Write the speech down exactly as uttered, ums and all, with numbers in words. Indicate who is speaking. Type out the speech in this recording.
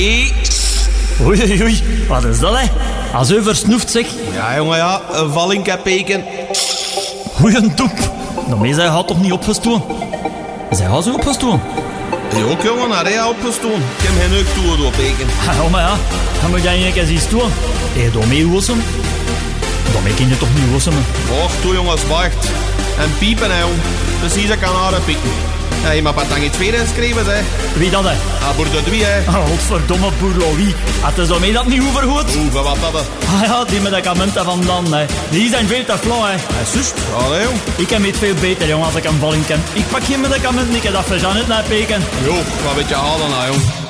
Speaker 1: E.
Speaker 2: Oei, oei, oei. Wat is dat, hè? Als u versnoeft, zeg.
Speaker 1: Ja, jongen, ja. Een vallinkepeken.
Speaker 2: Goeie toep. Daarmee zij gaat toch niet opgestoken? Zij gaat zo opgestoken?
Speaker 1: Je ook, jongen, naar hij opgestoken. Ik heb geen neuk toe door peken.
Speaker 2: Ja, maar ja. Dan moet jij een keer zien stoken. Hé, hey, daarmee hoesem. Daarmee kun je toch niet hoesem, hè?
Speaker 1: Och, toe, jongens, wacht. En piepen, hè, jong. Precies, ik kan haar pieken. Ja, je mag wat dan iets weer inschrijven, hè.
Speaker 2: Wie dat, hè?
Speaker 1: Ah, boer de Dwie, hè.
Speaker 2: Oh, godverdomme boer Louis. Had is daarmee dat niet overgoed?
Speaker 1: Hoe, wat dat, hè?
Speaker 2: Ah ja, die medicamenten van dan, hè. Die zijn veel te flauw, hè.
Speaker 1: Ja, zus. Allee, jong.
Speaker 2: Ik heb het veel beter, jong, als ik een valling ken. Ik pak geen medicamenten, ik heb dat voor Jeannette naar peken.
Speaker 1: Jo, wat weet je halen, nou, jong.